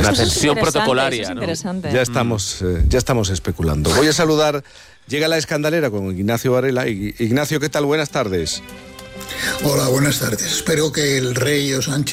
Una tensión protocolaria, es ¿no? interesante. Ya estamos especulando. Voy a saludar, llega la escandalera con Ignacio Varela. Ignacio, ¿qué tal? Buenas tardes. Hola, buenas tardes. Espero que el rey o Sánchez